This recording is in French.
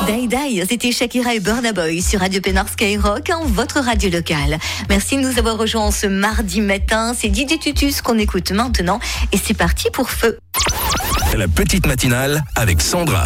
Die Die, c'était Shakira et Burna Boy sur Radio Pénard Skyrock, votre radio locale. Merci de nous avoir rejoints ce mardi matin. C'est DJ Tutus qu'on écoute maintenant et c'est parti pour Feu. La petite matinale avec Sandra.